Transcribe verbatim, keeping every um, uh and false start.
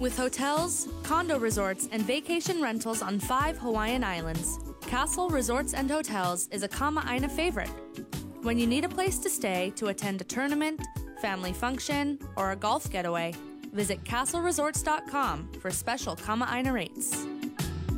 With hotels, condo resorts, and vacation rentals on five Hawaiian islands, Castle Resorts and Hotels is a Kama'aina favorite. When you need a place to stay to attend a tournament, family function, or a golf getaway, visit castle resorts dot com for special Kama'aina rates.